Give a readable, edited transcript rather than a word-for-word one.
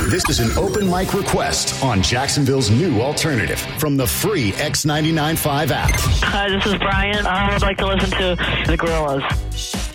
This is an open mic request on Jacksonville's new alternative from the free X99.5 app. Hi, this is Brian. I would like to listen to the Gorillaz.